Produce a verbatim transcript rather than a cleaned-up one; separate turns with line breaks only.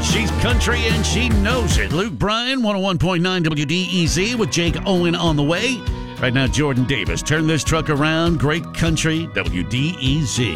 she's country and she knows it. Luke Bryan, one oh one point nine W D E Z with Jake Owen on the way. Right now, Jordan Davis. Turn this truck around. Great country, W D E Z.